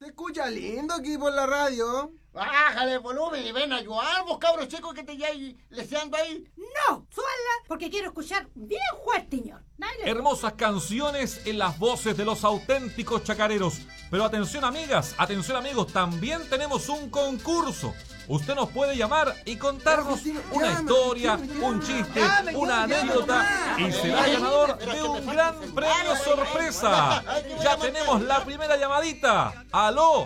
Se escucha lindo aquí por la radio. Bájale el volumen y ven a ayudar, vos cabros chicos que te ya leseando ahí. No, súbala porque quiero escuchar bien fuerte, señor. Hermosas canciones en las voces de los auténticos chacareros. Pero atención amigas, atención amigos, también tenemos un concurso. Usted nos puede llamar y contarnos una historia, un chiste, una anécdota y será ganador de un gran premio sorpresa. Ya tenemos la primera llamadita. ¡Aló!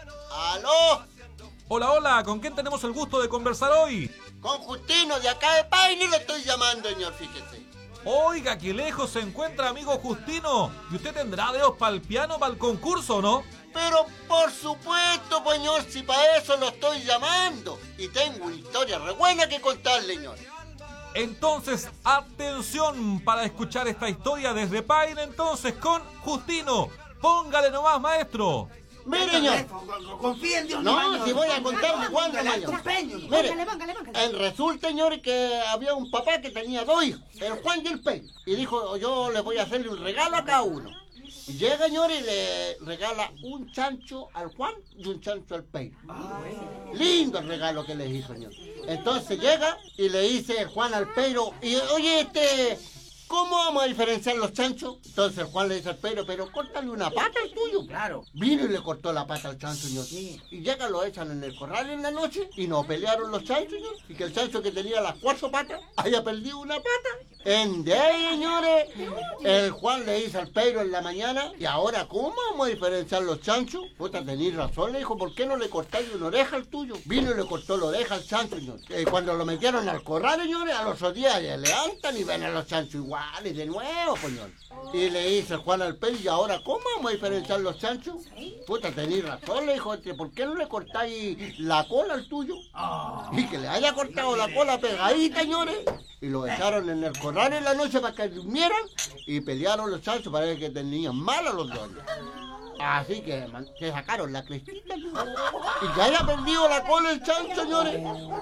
¡Aló! Hola, hola, ¿con quién tenemos el gusto de conversar hoy? Con Justino de acá de Paine lo estoy llamando, señor, fíjese. Oiga, qué lejos se encuentra, amigo Justino. ¿Y usted tendrá dedos para el piano, para el concurso, no? Pero por supuesto, señor, si para eso lo estoy llamando. Y tengo una historia re buena que contarle, señor. Entonces, atención para escuchar esta historia desde Paine, entonces, con Justino. Póngale nomás, maestro. Mire, señor. Confía en Dios. No, si voy a contarle cuándo, señor. Mire, resulta, señor, que había un papá que tenía dos hijos, el Juan y el Pedro. Y dijo, yo les voy a hacerle un regalo a cada uno. Y llega, señor, y le regala un chancho al Juan y un chancho al Pedro. Lindo el regalo que les hizo, señor. Entonces llega y le dice el Juan al Pedro, y oye, ¿cómo vamos a diferenciar los chanchos? Entonces el Juan le dice al Pedro, pero córtale una pata al tuyo. Claro. Vino y le cortó la pata al chancho, señor. Sí. Y llega, lo echan en el corral en la noche y no pelearon los chanchos, señor. Y que el chancho que tenía las 4 patas haya perdido una pata. En de ahí, señores, el Juan le dice al Pedro en la mañana, ¿y ahora cómo vamos a diferenciar los chanchos? Puta, tenés razón, le dijo, ¿por qué no le cortáis una oreja al tuyo? Vino y le cortó la oreja al chancho, señor. Cuando lo metieron al corral, señores, a los otros días le levantan y ven a los chanchos iguales de nuevo, señor. Y le dice el Juan al Pedro, ¿y ahora cómo vamos a diferenciar los chanchos? Puta, tenés razón, le dijo, ¿por qué no le cortáis la cola al tuyo? Y que le haya cortado la cola pegadita, señores. Y lo echaron en el corral en la noche para que durmieran y pelearon los chanchos, parece que tenían mal a los dos. Así que se sacaron la crestita y que haya perdido la cola el chancho, señores.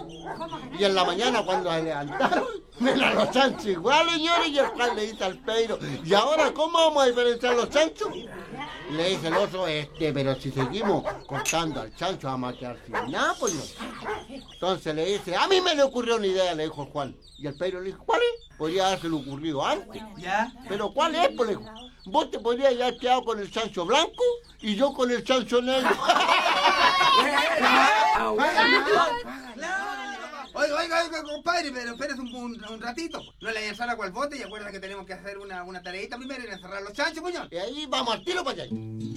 Y en la mañana cuando se levantaron, ven a los chanchos iguales, señores, y el Juan le dice al Pedro, ¿y ahora cómo vamos a diferenciar los chanchos? Le dice el oso, pero si seguimos cortando al chancho vamos a quedar sin nada, pues no. Entonces le dice, a mí me le ocurrió una idea, le dijo el Juan. Y el Pedro le dijo, ¿cuál es? Podría habérselo ocurrido antes. ¿Ya? ¿Pero cuál es? Pues le dijo, vos te podrías haber quedado con el chancho blanco y yo con el chancho negro. Oiga, compadre, pero espérese un ratito. No le vayan sola cual bote y acuerda que tenemos que hacer una tareita primero y encerrar los chanchos, puñón. Y ahí vamos al tiro para allá.